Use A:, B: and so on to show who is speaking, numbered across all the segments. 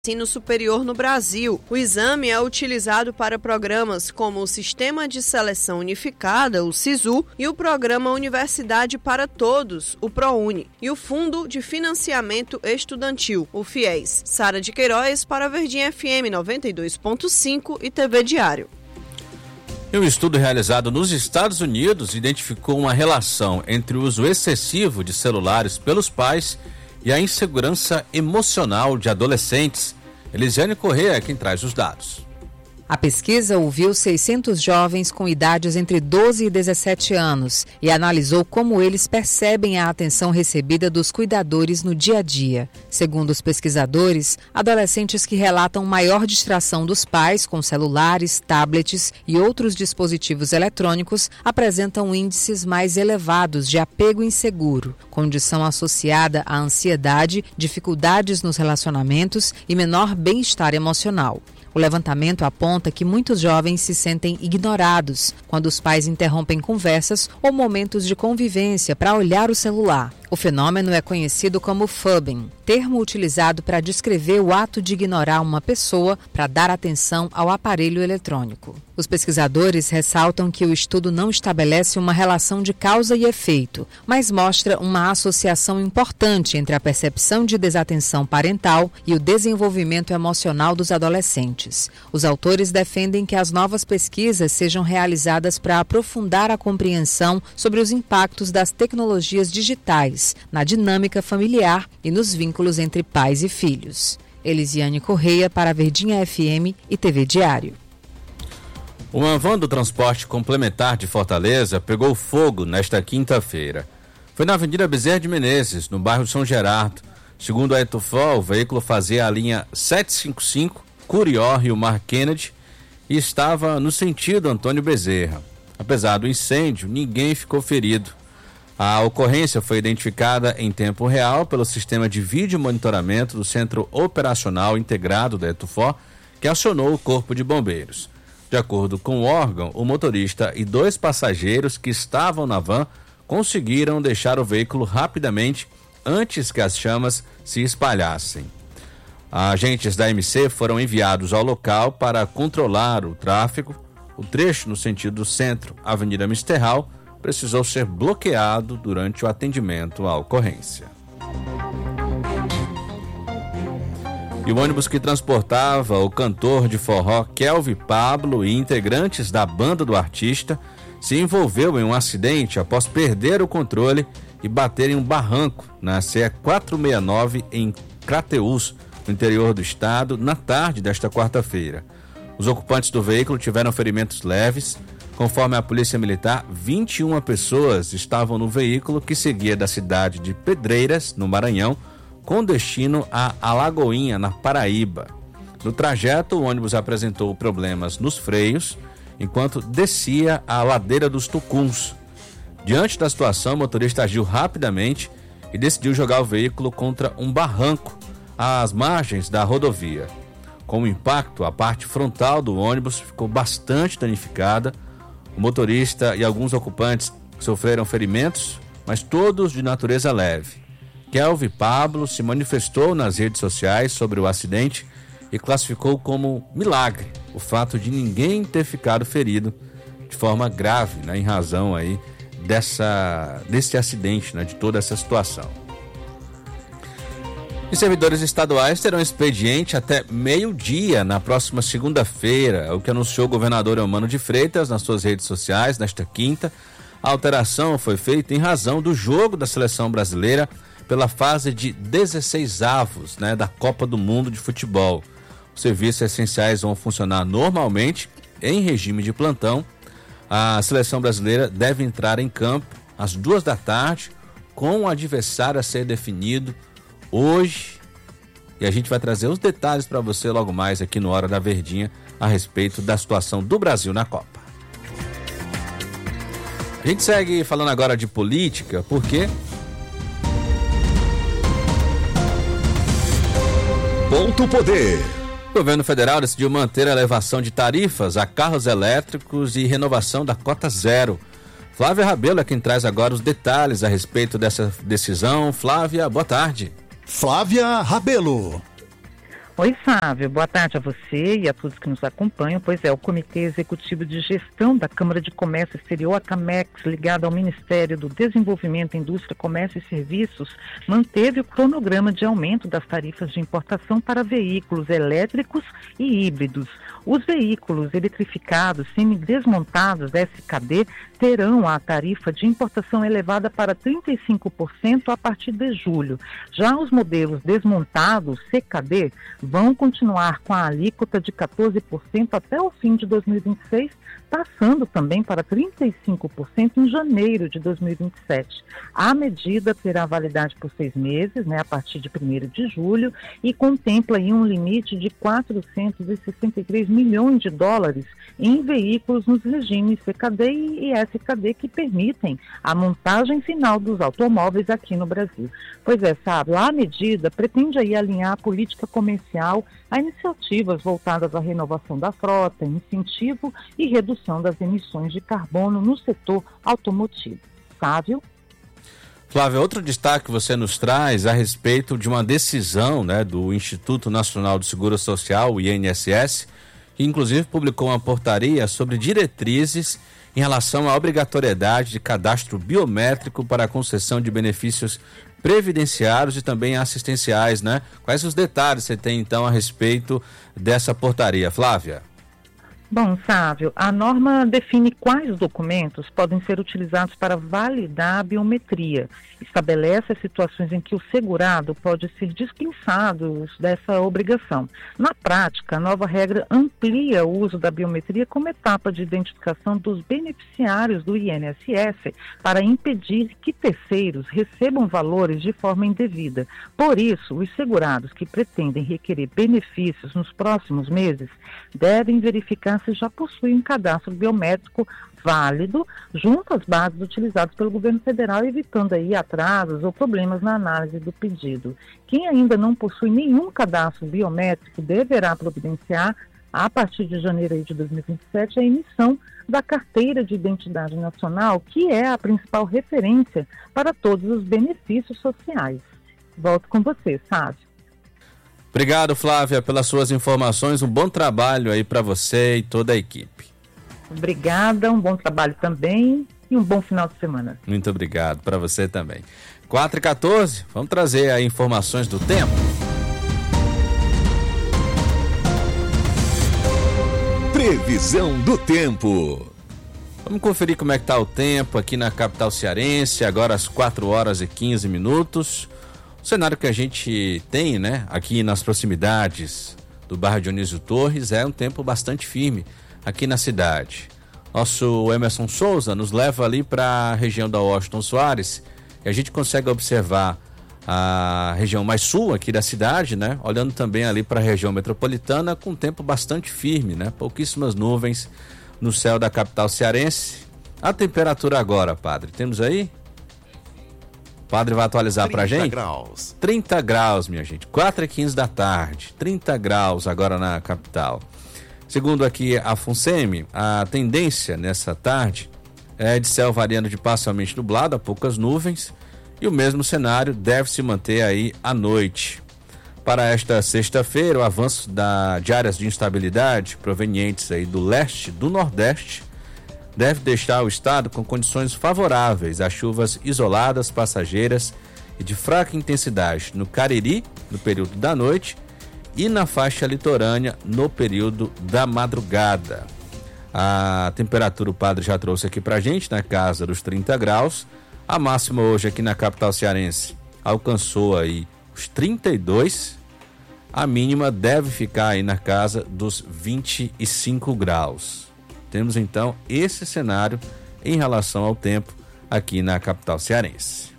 A: ensino superior no Brasil. O exame é utilizado para programas como o Sistema de Seleção Unificada, o SISU, e o Programa Universidade para Todos, o ProUni, e o Fundo de Financiamento Estudantil, o FIES. Sara de Queiroz para a Verdinha FM 92.5 e TV Diário.
B: Um estudo realizado nos Estados Unidos identificou uma relação entre o uso excessivo de celulares pelos pais e a insegurança emocional de adolescentes. Elisiane Corrêa é quem traz os dados.
C: A pesquisa ouviu 600 jovens com idades entre 12 e 17 anos e analisou como eles percebem a atenção recebida dos cuidadores no dia a dia. Segundo os pesquisadores, adolescentes que relatam maior distração dos pais com celulares, tablets e outros dispositivos eletrônicos apresentam índices mais elevados de apego inseguro, condição associada à ansiedade, dificuldades nos relacionamentos e menor bem-estar emocional. O levantamento aponta que muitos jovens se sentem ignorados quando os pais interrompem conversas ou momentos de convivência para olhar o celular. O fenômeno é conhecido como phubbing, termo utilizado para descrever o ato de ignorar uma pessoa para dar atenção ao aparelho eletrônico. Os pesquisadores ressaltam que o estudo não estabelece uma relação de causa e efeito, mas mostra uma associação importante entre a percepção de desatenção parental e o desenvolvimento emocional dos adolescentes. Os autores defendem que as novas pesquisas sejam realizadas para aprofundar a compreensão sobre os impactos das tecnologias digitais na dinâmica familiar e nos vínculos entre pais e filhos. Elisiane Corrêa para a Verdinha FM e TV Diário.
B: Uma van do transporte complementar de Fortaleza pegou fogo nesta quinta-feira. Foi na Avenida Bezerra de Menezes, no bairro São Gerardo. Segundo a Etufol, o veículo fazia a linha 755, Curió, Rio Mar Kennedy, e estava no sentido Antônio Bezerra. Apesar do incêndio, ninguém ficou ferido. A ocorrência foi identificada em tempo real pelo sistema de vídeo monitoramento do Centro Operacional Integrado da Etufol, que acionou o Corpo de Bombeiros. De acordo com o órgão, o motorista e 2 passageiros que estavam na van conseguiram deixar o veículo rapidamente antes que as chamas se espalhassem. Agentes da MC foram enviados ao local para controlar o tráfego. O trecho no sentido centro, Avenida Misterral, precisou ser bloqueado durante o atendimento à ocorrência. E o ônibus que transportava o cantor de forró Kelvin Pablo e integrantes da banda do artista se envolveu em um acidente após perder o controle e bater em um barranco na CE 469 em Crateús, no interior do estado, na tarde desta quarta-feira. Os ocupantes do veículo tiveram ferimentos leves. Conforme a Polícia Militar, 21 pessoas estavam no veículo que seguia da cidade de Pedreiras, no Maranhão, com destino a Alagoinha, na Paraíba. No trajeto, o ônibus apresentou problemas nos freios, enquanto descia a ladeira dos Tucuns. Diante da situação, o motorista agiu rapidamente e decidiu jogar o veículo contra um barranco às margens da rodovia. Com o impacto, a parte frontal do ônibus ficou bastante danificada. O motorista e alguns ocupantes sofreram ferimentos, mas todos de natureza leve. Kelvin Pablo se manifestou nas redes sociais sobre o acidente e classificou como milagre o fato de ninguém ter ficado ferido de forma grave, em razão aí desse acidente, de toda essa situação. Os servidores estaduais terão expediente até meio-dia na próxima segunda-feira, o que anunciou o governador Eumano de Freitas nas suas redes sociais nesta quinta. A alteração foi feita em razão do jogo da seleção brasileira pela fase de 16avos, da Copa do Mundo de Futebol. Os serviços essenciais vão funcionar normalmente em regime de plantão. A seleção brasileira deve entrar em campo às 14h, com o adversário a ser definido hoje, e a gente vai trazer os detalhes para você logo mais aqui no Hora da Verdinha a respeito da situação do Brasil na Copa. A gente segue falando agora de política, porque
D: Ponto Poder.
B: O governo federal decidiu manter a elevação de tarifas a carros elétricos e renovação da cota zero. Flávia Rabelo é quem traz agora os detalhes a respeito dessa decisão. Flávia, boa tarde.
D: Flávia Rabelo.
E: Oi, Sávio. Boa tarde a você e a todos que nos acompanham. Pois é, o Comitê Executivo de Gestão da Câmara de Comércio Exterior, a CAMEX, ligado ao Ministério do Desenvolvimento, Indústria, Comércio e Serviços, manteve o cronograma de aumento das tarifas de importação para veículos elétricos e híbridos. Os veículos eletrificados semidesmontados SKD terão a tarifa de importação elevada para 35% a partir de julho. Já os modelos desmontados CKD vão continuar com a alíquota de 14% até o fim de 2026, passando também para 35% em janeiro de 2027. A medida terá validade por 6 meses, a partir de 1º de julho, e contempla aí um limite de 463 milhões de dólares em veículos nos regimes CKD e SKD que permitem a montagem final dos automóveis aqui no Brasil. Pois é, Sábio, a medida pretende aí alinhar a política comercial a iniciativas voltadas à renovação da frota, incentivo e redução das emissões de carbono no setor automotivo. Sávio?
B: Flávia, outro destaque que você nos traz a respeito de uma decisão, do Instituto Nacional do Seguro Social, o INSS, que inclusive publicou uma portaria sobre diretrizes em relação à obrigatoriedade de cadastro biométrico para a concessão de benefícios previdenciários e também assistenciais, Quais os detalhes você tem, então, a respeito dessa portaria, Flávia?
E: Bom, Sávio, a norma define quais documentos podem ser utilizados para validar a biometria. Estabelece as situações em que o segurado pode ser dispensado dessa obrigação. Na prática, a nova regra amplia o uso da biometria como etapa de identificação dos beneficiários do INSS para impedir que terceiros recebam valores de forma indevida. Por isso, os segurados que pretendem requerer benefícios nos próximos meses devem verificar se já possui um cadastro biométrico válido junto às bases utilizadas pelo governo federal, evitando aí atrasos ou problemas na análise do pedido. Quem ainda não possui nenhum cadastro biométrico deverá providenciar, a partir de janeiro de 2027, a emissão da Carteira de Identidade Nacional, que é a principal referência para todos os benefícios sociais. Volto com você, Sávio.
B: Obrigado, Flávia, pelas suas informações. Um bom trabalho aí para você e toda a equipe.
E: Obrigada, um bom trabalho também e um bom final de semana.
B: Muito obrigado, para você também. 4h14, vamos trazer aí informações do tempo.
D: Previsão do tempo.
B: Vamos conferir como é que tá o tempo aqui na capital cearense, agora às 4h15. O cenário que a gente tem, aqui nas proximidades do bairro Dionísio Torres é um tempo bastante firme aqui na cidade. Nosso Emerson Souza nos leva ali para a região da Washington Soares e a gente consegue observar a região mais sul aqui da cidade, olhando também ali para a região metropolitana com tempo bastante firme, pouquíssimas nuvens no céu da capital cearense. A temperatura agora, padre, temos aí? O padre vai atualizar pra gente?
D: 30 graus.
B: 30 graus, minha gente. 4h15 da tarde. 30 graus agora na capital. Segundo aqui a FUNSEMI, a tendência nessa tarde é de céu variando de parcialmente nublado a poucas nuvens e o mesmo cenário deve se manter aí à noite. Para esta sexta-feira, o avanço de áreas de instabilidade provenientes aí do leste e do nordeste deve deixar o estado com condições favoráveis a chuvas isoladas, passageiras e de fraca intensidade no Cariri, no período da noite, e na faixa litorânea, no período da madrugada. A temperatura o padre já trouxe aqui pra gente, na casa dos 30 graus. A máxima hoje aqui na capital cearense alcançou aí os 32. A mínima deve ficar aí na casa dos 25 graus. Temos então esse cenário em relação ao tempo aqui na capital cearense.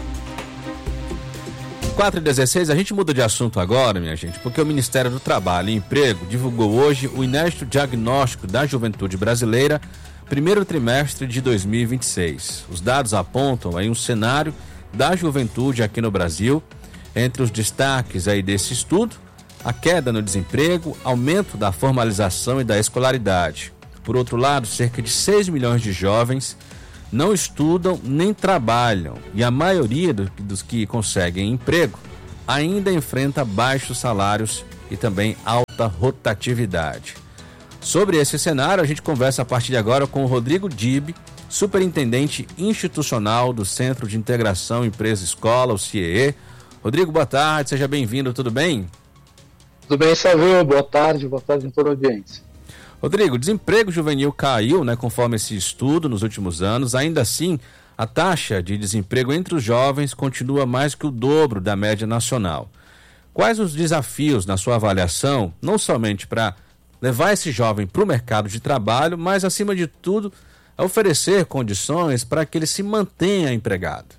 B: 4h16, a gente muda de assunto agora, minha gente, porque o Ministério do Trabalho e Emprego divulgou hoje o inédito diagnóstico da juventude brasileira, primeiro trimestre de 2026. Os dados apontam aí um cenário da juventude aqui no Brasil. Entre os destaques aí desse estudo, a queda no desemprego, aumento da formalização e da escolaridade. Por outro lado, cerca de 6 milhões de jovens não estudam nem trabalham e a maioria dos que conseguem emprego ainda enfrenta baixos salários e também alta rotatividade. Sobre esse cenário, a gente conversa a partir de agora com o Rodrigo Dib, superintendente institucional do Centro de Integração Empresa-Escola, o CIEE. Rodrigo, boa tarde, seja bem-vindo, tudo bem?
F: Tudo bem, Salvador, boa tarde a toda a audiência.
B: Rodrigo, o desemprego juvenil caiu, conforme esse estudo nos últimos anos. Ainda assim, a taxa de desemprego entre os jovens continua mais que o dobro da média nacional. Quais os desafios, na sua avaliação, não somente para levar esse jovem para o mercado de trabalho, mas, acima de tudo, oferecer condições para que ele se mantenha empregado?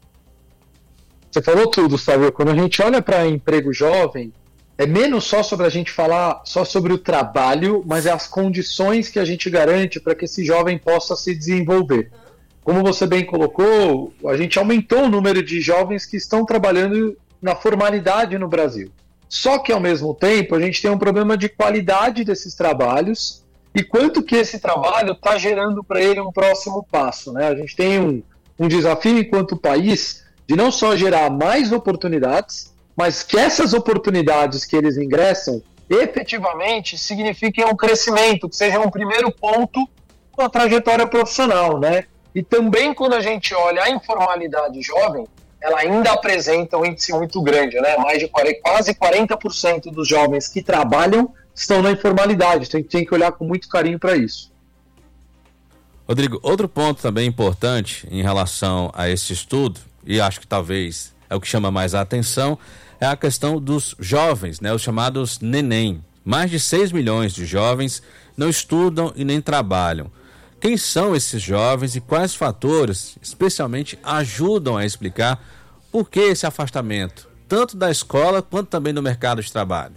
F: Você falou tudo, Salvador. Quando a gente olha para emprego jovem, é menos só sobre a gente falar só sobre o trabalho, mas é as condições que a gente garante para que esse jovem possa se desenvolver. Como você bem colocou, a gente aumentou o número de jovens que estão trabalhando na formalidade no Brasil. Só que, ao mesmo tempo, a gente tem um problema de qualidade desses trabalhos e quanto que esse trabalho está gerando para ele um próximo passo. A gente tem um desafio enquanto país de não só gerar mais oportunidades, mas que essas oportunidades que eles ingressam efetivamente signifiquem um crescimento, que seja um primeiro ponto com a trajetória profissional, E também quando a gente olha a informalidade jovem, ela ainda apresenta um índice muito grande, Mais de quase 40% dos jovens que trabalham estão na informalidade, tem que olhar com muito carinho para isso.
B: Rodrigo, outro ponto também importante em relação a esse estudo, e acho que talvez é o que chama mais a atenção, é a questão dos jovens, os chamados neném. Mais de 6 milhões de jovens não estudam e nem trabalham. Quem são esses jovens e quais fatores, especialmente, ajudam a explicar por que esse afastamento, tanto da escola quanto também do mercado de trabalho?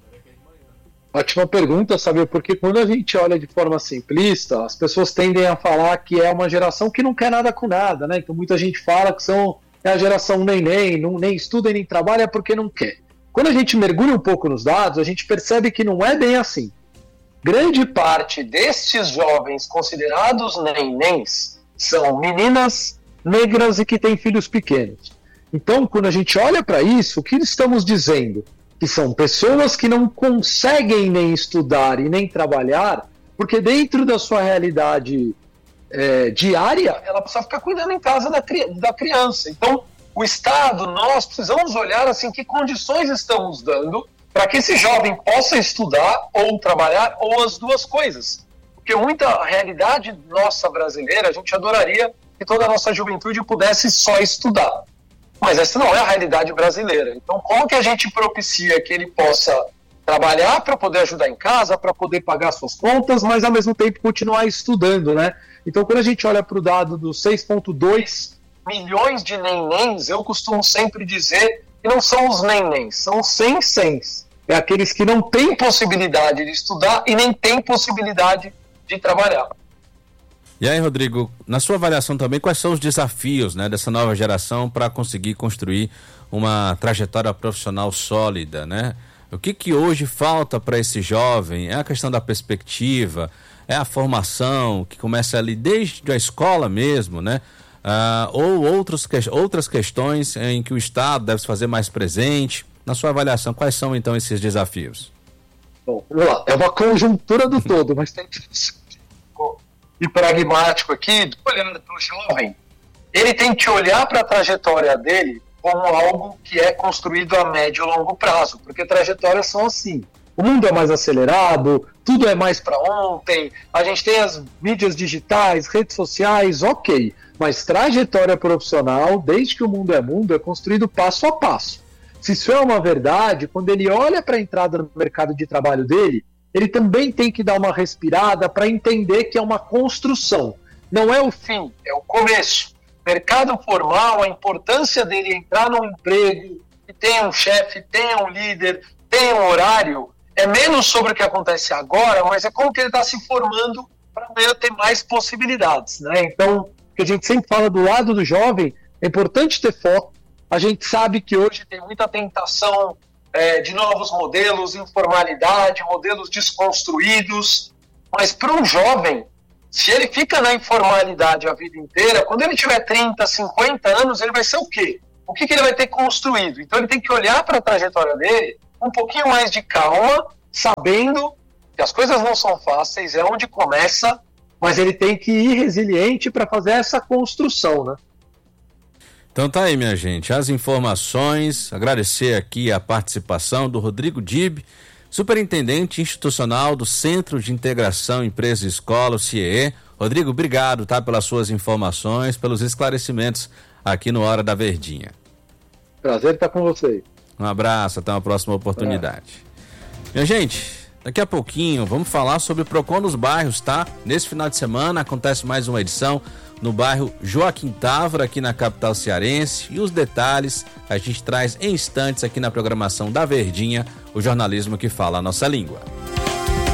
F: Ótima pergunta, sabe? Porque quando a gente olha de forma simplista, as pessoas tendem a falar que é uma geração que não quer nada com nada, Então muita gente fala que é a geração nem estuda e nem trabalha porque não quer. Quando a gente mergulha um pouco nos dados, a gente percebe que não é bem assim. Grande parte destes jovens considerados nenéns são meninas negras e que têm filhos pequenos. Então, quando a gente olha para isso, o que estamos dizendo? Que são pessoas que não conseguem nem estudar e nem trabalhar, porque dentro da sua realidade diária, ela precisa ficar cuidando em casa da criança. Então, o Estado, nós precisamos olhar assim, que condições estamos dando para que esse jovem possa estudar ou trabalhar, ou as duas coisas. Porque muita realidade nossa brasileira, a gente adoraria que toda a nossa juventude pudesse só estudar. Mas essa não é a realidade brasileira. Então, como que a gente propicia que ele possa trabalhar para poder ajudar em casa, para poder pagar suas contas, mas ao mesmo tempo continuar estudando, Então, quando a gente olha para o dado dos 6,2 milhões de nenéns, eu costumo sempre dizer que não são os nenéns, são os sem-sens. É aqueles que não têm possibilidade de estudar e nem têm possibilidade de trabalhar.
B: E aí, Rodrigo, na sua avaliação também, quais são os desafios dessa nova geração para conseguir construir uma trajetória profissional sólida, O que hoje falta para esse jovem? É a questão da perspectiva, é a formação que começa ali desde a escola mesmo, ou outras questões em que o Estado deve se fazer mais presente. Na sua avaliação, quais são então esses desafios?
F: Bom, vamos lá. É uma conjuntura do todo, mas tem que ser e pragmático aqui, olhando para o jovem, ele tem que olhar para a trajetória dele como algo que é construído a médio e longo prazo, porque trajetórias são assim. O mundo é mais acelerado, tudo é mais para ontem, a gente tem as mídias digitais, redes sociais, ok, mas trajetória profissional, desde que o mundo é construído passo a passo. Se isso é uma verdade, quando ele olha para a entrada no mercado de trabalho dele, ele também tem que dar uma respirada para entender que é uma construção. Não é o fim, é o começo. Mercado formal, a importância dele entrar num emprego, que tenha um chefe, tenha um líder, tenha um horário, é menos sobre o que acontece agora, mas é como que ele está se formando para ter mais possibilidades. Então, o que a gente sempre fala do lado do jovem, é importante ter foco. A gente sabe que hoje tem muita tentação de novos modelos, informalidade, modelos desconstruídos, mas para um jovem, se ele fica na informalidade a vida inteira, quando ele tiver 30, 50 anos, ele vai ser o quê? O que ele vai ter construído? Então ele tem que olhar para a trajetória dele um pouquinho mais de calma, sabendo que as coisas não são fáceis, é onde começa, mas ele tem que ir resiliente para fazer essa construção, né?
B: Então tá aí, minha gente, as informações, agradecer aqui a participação do Rodrigo Dib, superintendente institucional do Centro de Integração Empresa e Escola, o CIE. Rodrigo, obrigado, tá, pelas suas informações, pelos esclarecimentos aqui no Hora da Verdinha.
F: Prazer estar com vocês.
B: Um abraço, até uma próxima oportunidade. Minha gente, daqui a pouquinho vamos falar sobre o Procon nos bairros, tá? Nesse final de semana acontece mais uma edição no bairro Joaquim Távora, aqui na capital cearense, e os detalhes a gente traz em instantes aqui na programação da Verdinha, o jornalismo que fala a nossa língua.